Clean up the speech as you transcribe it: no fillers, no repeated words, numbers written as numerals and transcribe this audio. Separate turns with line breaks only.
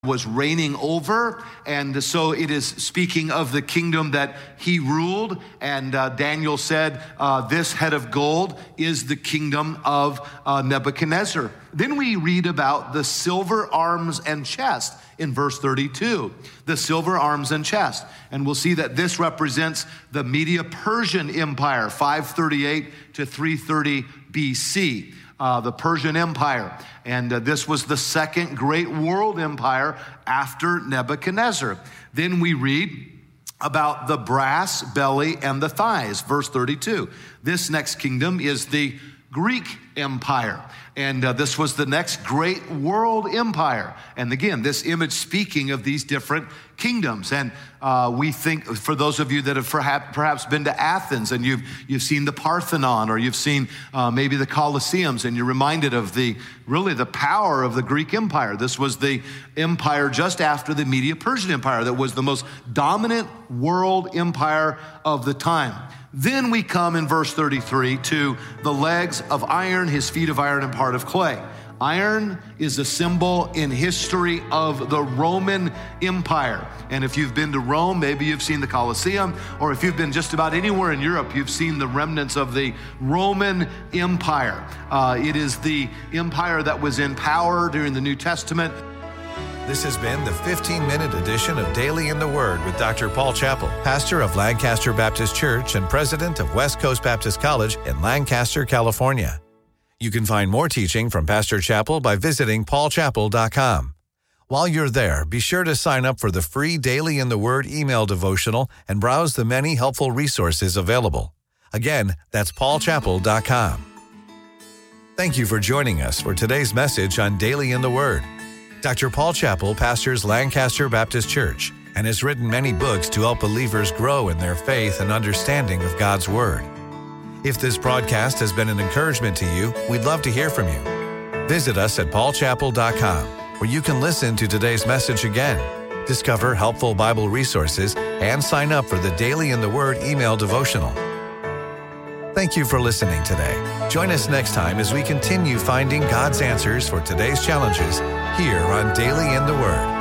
was reigning over, and so it is speaking of the kingdom that he ruled. And Daniel said, this head of gold is the kingdom of Nebuchadnezzar. Then we read about the silver arms and chest in verse 32, the silver arms and chest. And we'll see that this represents the Medo-Persian Empire, 538 to 330 BC. The Persian Empire. And this was the second great world empire after Nebuchadnezzar. Then we read about the brass belly and the thighs, verse 32. This next kingdom is the Greek Empire. And this was the next great world empire. And again, this image speaking of these different kingdoms. And we think, for those of you that have perhaps been to Athens and you've seen the Parthenon, or you've seen maybe the Colosseums, and you're reminded of the power of the Greek Empire. This was the empire just after the Medo-Persian Empire that was the most dominant world empire of the time. Then we come in verse 33 to the legs of iron, his feet of iron, and part of clay. Iron is a symbol in history of the Roman Empire. And if you've been to Rome, maybe you've seen the Colosseum, or if you've been just about anywhere in Europe, you've seen the remnants of the Roman Empire. It is the empire that was in power during the New Testament.
This has been the 15-minute edition of Daily in the Word with Dr. Paul Chappell, pastor of Lancaster Baptist Church and president of West Coast Baptist College in Lancaster, California. You can find more teaching from Pastor Chappell by visiting paulchappell.com. While you're there, be sure to sign up for the free Daily in the Word email devotional and browse the many helpful resources available. Again, that's paulchappell.com. Thank you for joining us for today's message on Daily in the Word. Dr. Paul Chappell pastors Lancaster Baptist Church and has written many books to help believers grow in their faith and understanding of God's Word. If this broadcast has been an encouragement to you, we'd love to hear from you. Visit us at paulchappell.com, where you can listen to today's message again, discover helpful Bible resources, and sign up for the Daily in the Word email devotional. Thank you for listening today. Join us next time as we continue finding God's answers for today's challenges here on Daily in the Word.